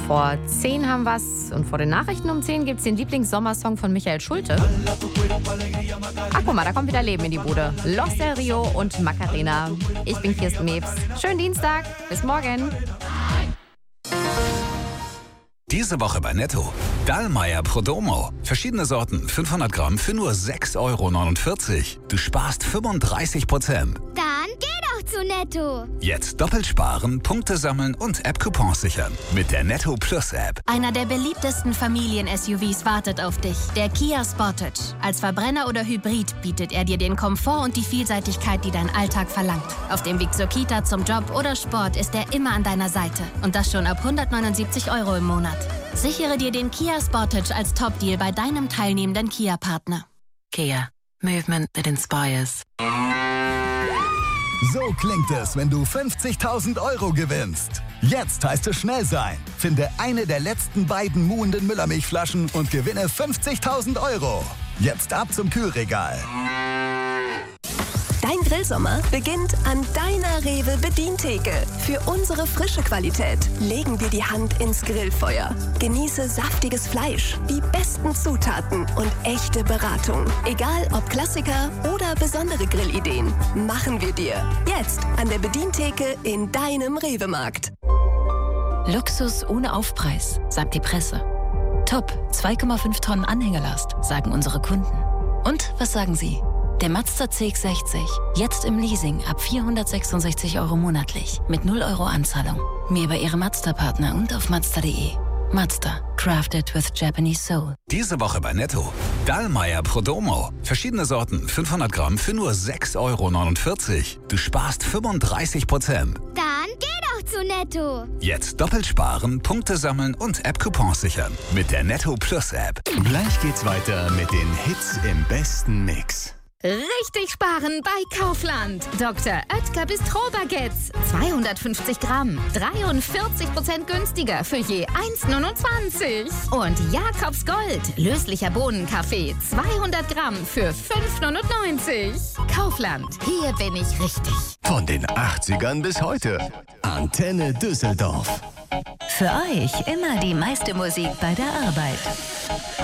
Vor 10 haben wir's und vor den Nachrichten um 10 gibt's den Lieblings-Sommersong von Michael Schulte. Ach, guck mal, da kommt wieder Leben in die Bude. Los del Rio und Macarena. Ich bin Kirsten Mebs. Schönen Dienstag. Bis morgen. Diese Woche bei Netto. Dallmayr Prodomo. Verschiedene Sorten, 500 Gramm für nur 6,49 €. Du sparst 35%. Dann geh doch zu Netto. Jetzt doppelt sparen, Punkte sammeln und App-Coupons sichern. Mit der Netto Plus App. Einer der beliebtesten Familien-SUVs wartet auf dich. Der Kia Sportage. Als Verbrenner oder Hybrid bietet er dir den Komfort und die Vielseitigkeit, die dein Alltag verlangt. Auf dem Weg zur Kita, zum Job oder Sport ist er immer an deiner Seite. Und das schon ab 179 € im Monat. Sichere dir den Kia Sportage als Top-Deal bei deinem teilnehmenden Kia-Partner. Kia. Movement that inspires. So klingt es, wenn du 50.000 € gewinnst. Jetzt heißt es schnell sein. Finde eine der letzten beiden muhenden Müllermilchflaschen und gewinne 50.000 €. Jetzt ab zum Kühlregal. Dein Grillsommer beginnt an deiner Rewe-Bedientheke. Für unsere frische Qualität legen wir die Hand ins Grillfeuer. Genieße saftiges Fleisch, die besten Zutaten und echte Beratung. Egal ob Klassiker oder besondere Grillideen, machen wir dir. Jetzt an der Bedientheke in deinem Rewe-Markt. Luxus ohne Aufpreis, sagt die Presse. Top, 2,5 Tonnen Anhängerlast, sagen unsere Kunden. Und was sagen Sie? Der Mazda CX-60, jetzt im Leasing ab 466 € monatlich, mit 0 € Anzahlung. Mehr über Ihre Mazda-Partner und auf Mazda.de. Mazda, crafted with Japanese soul. Diese Woche bei Netto. Dallmayr Prodomo. Verschiedene Sorten, 500 Gramm für nur 6,49 €. Du sparst 35%. Dann geh doch zu Netto. Jetzt doppelt sparen, Punkte sammeln und App-Coupons sichern. Mit der Netto Plus App. Gleich geht's weiter mit den Hits im besten Mix. Richtig sparen bei Kaufland. Dr. Oetker Bistro-Baguettes. 250 Gramm. 43% günstiger für je 1,29 €. Und Jakobs Gold. Löslicher Bohnenkaffee. 200 Gramm für 5,99 €. Kaufland. Hier bin ich richtig. Von den 80ern bis heute. Antenne Düsseldorf. Für euch immer die meiste Musik bei der Arbeit.